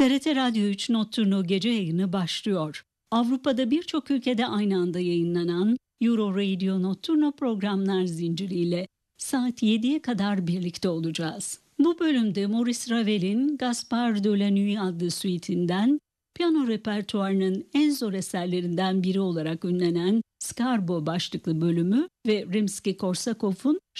TRT Radyo 3 Notturno gece yayını başlıyor. Avrupa'da birçok ülkede aynı anda yayınlanan Euro Radio Notturno programlar zinciriyle saat 7'ye kadar birlikte olacağız. Bu bölümde Maurice Ravel'in Gaspard de la Nuit adlı suite'inden piyano repertuarının en zor eserlerinden biri olarak ünlenen Scarbo başlıklı bölümü ve Rimsky-Korsakov'un